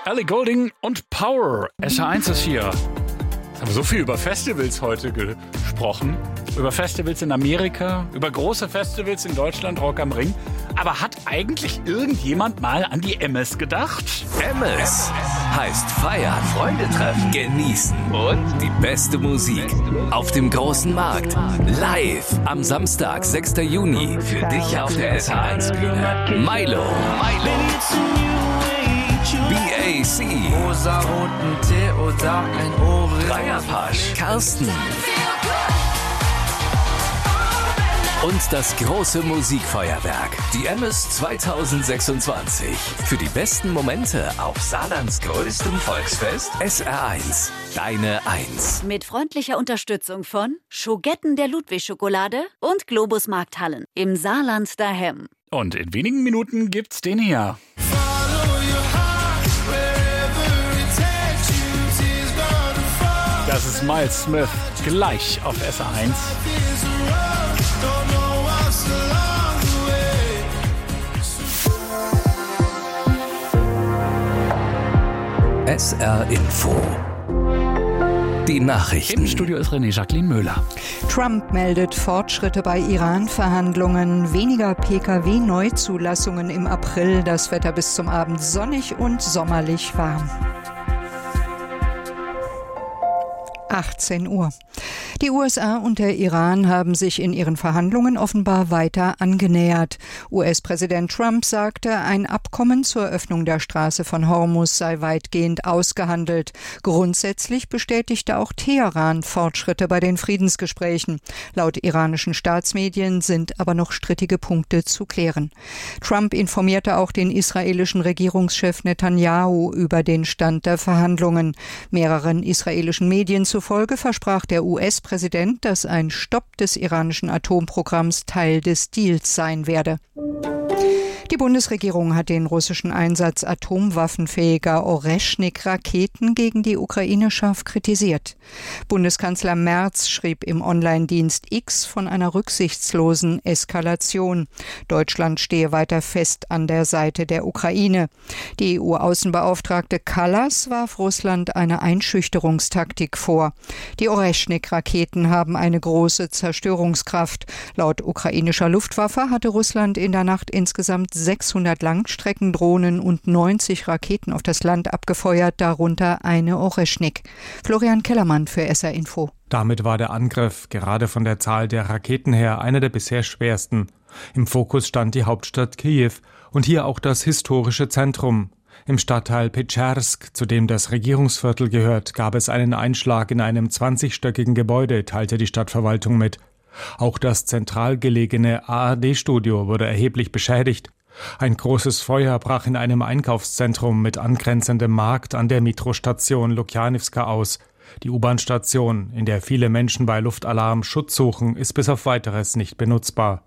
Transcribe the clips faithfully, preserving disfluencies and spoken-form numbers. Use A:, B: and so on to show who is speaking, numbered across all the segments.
A: Ellie Goulding und Power. S R eins ist hier. Jetzt haben wir so viel über Festivals heute gesprochen. Über Festivals in Amerika, über große Festivals in Deutschland, Rock am Ring. Aber hat eigentlich irgendjemand mal an die Emmys gedacht?
B: Emmys heißt feiern, Freunde treffen, genießen und die beste Musik. Auf dem großen Markt. Live am Samstag, sechster Juni. Für dich auf der S R eins Bühne. Milo. Milo. B A C. Rosaroten Tee oder ein Ohrring. Dreierpasch. Carsten. Und das große Musikfeuerwerk. Die Emmys zwanzig sechsundzwanzig. Für die besten Momente auf Saarlands größtem Volksfest. S R eins. Deine Eins.
C: Mit freundlicher Unterstützung von Schogetten der Ludwig-Schokolade und Globus Markthallen im Saarland daheim.
A: Und in wenigen Minuten gibt's den hier. Das ist Miles Smith, gleich auf S R eins.
B: S R Info. Die Nachrichten.
A: Im Studio ist René Jacqueline Möhler.
D: Trump meldet Fortschritte bei Iran-Verhandlungen, weniger P K W-Neuzulassungen im April, das Wetter bis zum Abend sonnig und sommerlich warm. achtzehn Uhr. Die U S A und der Iran haben sich in ihren Verhandlungen offenbar weiter angenähert. U S-Präsident Trump sagte, ein Abkommen zur Öffnung der Straße von Hormuz sei weitgehend ausgehandelt. Grundsätzlich bestätigte auch Teheran Fortschritte bei den Friedensgesprächen. Laut iranischen Staatsmedien sind aber noch strittige Punkte zu klären. Trump informierte auch den israelischen Regierungschef Netanyahu über den Stand der Verhandlungen. Mehreren israelischen Medien zufolge versprach der U S-Präsident, dass ein Stopp des iranischen Atomprogramms Teil des Deals sein werde. Die Bundesregierung hat den russischen Einsatz atomwaffenfähiger Oreschnik-Raketen gegen die Ukraine scharf kritisiert. Bundeskanzler Merz schrieb im Online-Dienst X von einer rücksichtslosen Eskalation. Deutschland stehe weiter fest an der Seite der Ukraine. Die E U-Außenbeauftragte Kallas warf Russland eine Einschüchterungstaktik vor. Die Oreschnik-Raketen haben eine große Zerstörungskraft. Laut ukrainischer Luftwaffe hatte Russland in der Nacht insgesamt sechshundert Langstreckendrohnen und neunzig Raketen auf das Land abgefeuert, darunter eine Oreschnik. Florian Kellermann für S R Info.
E: Damit war der Angriff, gerade von der Zahl der Raketen her, einer der bisher schwersten. Im Fokus stand die Hauptstadt Kiew und hier auch das historische Zentrum. Im Stadtteil Petschersk, zu dem das Regierungsviertel gehört, gab es einen Einschlag in einem zwanzigstöckigen Gebäude, teilte die Stadtverwaltung mit. Auch das zentral gelegene A R D-Studio wurde erheblich beschädigt. Ein großes Feuer brach in einem Einkaufszentrum mit angrenzendem Markt an der Metrostation Lukjanivska aus. Die U-Bahn-Station, in der viele Menschen bei Luftalarm Schutz suchen, ist bis auf Weiteres nicht benutzbar.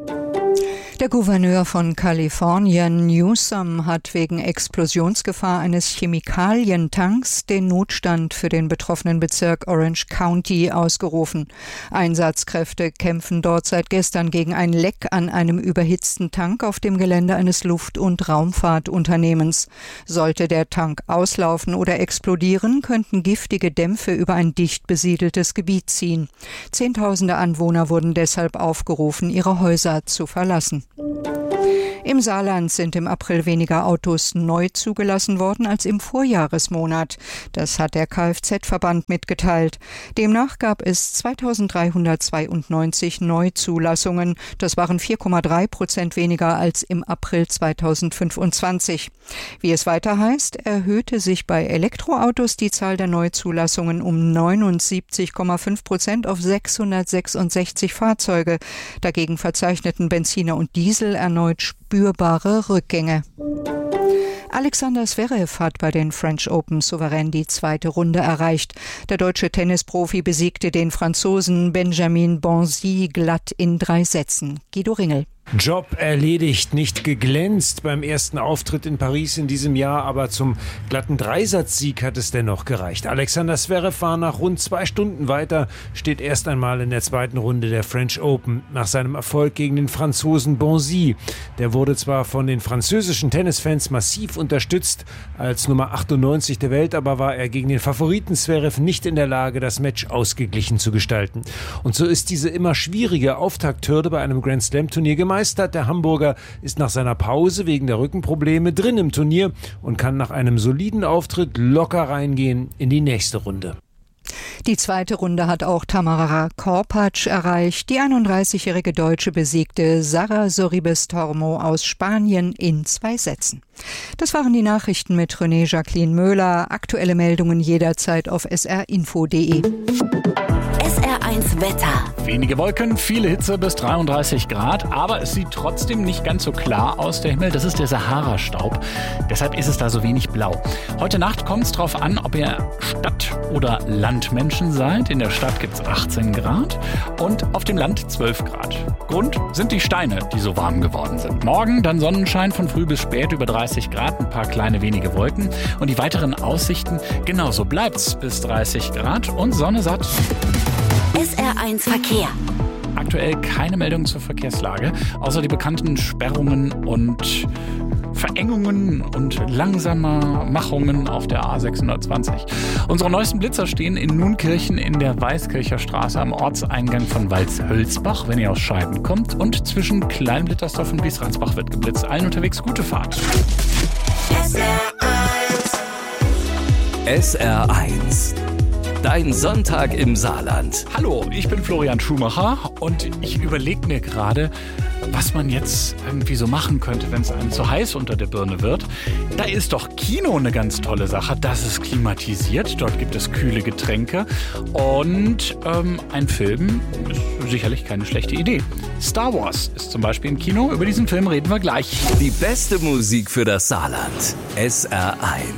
D: Der Gouverneur von Kalifornien, Newsom, hat wegen Explosionsgefahr eines Chemikalientanks den Notstand für den betroffenen Bezirk Orange County ausgerufen. Einsatzkräfte kämpfen dort seit gestern gegen ein Leck an einem überhitzten Tank auf dem Gelände eines Luft- und Raumfahrtunternehmens. Sollte der Tank auslaufen oder explodieren, könnten giftige Dämpfe über ein dicht besiedeltes Gebiet ziehen. Zehntausende Anwohner wurden deshalb aufgerufen, ihre Häuser zu verlassen. Im Saarland sind im April weniger Autos neu zugelassen worden als im Vorjahresmonat. Das hat der Kfz-Verband mitgeteilt. Demnach gab es zweitausenddreihundertzweiundneunzig Neuzulassungen. Das waren vier Komma drei Prozent weniger als im April zweitausendfünfundzwanzig. Wie es weiter heißt, erhöhte sich bei Elektroautos die Zahl der Neuzulassungen um neunundsiebzig Komma fünf Prozent auf sechshundertsechsundsechzig Fahrzeuge. Dagegen verzeichneten Benziner und Diesel erneut spürbare Rückgänge. Alexander Zverev hat bei den French Open souverän die zweite Runde erreicht. Der deutsche Tennisprofi besiegte den Franzosen Benjamin Bonzi glatt in drei Sätzen. Guido Ringel.
F: Job erledigt, nicht geglänzt beim ersten Auftritt in Paris in diesem Jahr, aber zum glatten Dreisatzsieg hat es dennoch gereicht. Alexander Zverev war nach rund zwei Stunden weiter, steht erst einmal in der zweiten Runde der French Open nach seinem Erfolg gegen den Franzosen Bonzi. Der wurde zwar von den französischen Tennisfans massiv unterstützt als Nummer achtundneunzig der Welt, aber war er gegen den Favoriten Zverev nicht in der Lage, das Match ausgeglichen zu gestalten. Und so ist diese immer schwierige Auftakthürde bei einem Grand Slam Turnier gemeistert. Der Hamburger ist nach seiner Pause wegen der Rückenprobleme drin im Turnier und kann nach einem soliden Auftritt locker reingehen in die nächste Runde.
D: Die zweite Runde hat auch Tamara Korpatsch erreicht. Die einunddreißigjährige Deutsche besiegte Sara Sorribes Tormo aus Spanien in zwei Sätzen. Das waren die Nachrichten mit René Jacqueline Möhler. Aktuelle Meldungen jederzeit auf s r info punkt d e.
C: S R eins Wetter.
A: Wenige Wolken, viele Hitze bis dreiunddreißig Grad, aber es sieht trotzdem nicht ganz so klar aus, der Himmel. Das ist der Sahara-Staub. Deshalb ist es da so wenig blau. Heute Nacht kommt es darauf an, ob ihr Stadt- oder Landmenschen seid. In der Stadt gibt es achtzehn Grad und auf dem Land zwölf Grad. Grund sind die Steine, die so warm geworden sind. Morgen dann Sonnenschein von früh bis spät über dreißig Grad, ein paar kleine wenige Wolken. Und die weiteren Aussichten, genauso bleibt's bis dreißig Grad und Sonne satt.
C: S R eins Verkehr.
A: Aktuell keine Meldung zur Verkehrslage, außer die bekannten Sperrungen und Verengungen und langsamer Machungen auf der A sechshundertzwanzig. Unsere neuesten Blitzer stehen in Nunkirchen in der Weißkircher Straße am Ortseingang von Walshölzbach, wenn ihr aus Scheiden kommt. Und zwischen Kleinblittersdorf und Wiesransbach wird geblitzt. Allen unterwegs gute Fahrt.
B: S R eins. S R eins. Dein Sonntag im Saarland.
A: Hallo, ich bin Florian Schumacher und ich überlege mir gerade, was man jetzt irgendwie so machen könnte, wenn es einem zu heiß unter der Birne wird. Da ist doch Kino eine ganz tolle Sache. Das ist klimatisiert, dort gibt es kühle Getränke und ähm, ein Film ist sicherlich keine schlechte Idee. Star Wars ist zum Beispiel im Kino. Über diesen Film reden wir gleich.
B: Die beste Musik für das Saarland. S R eins.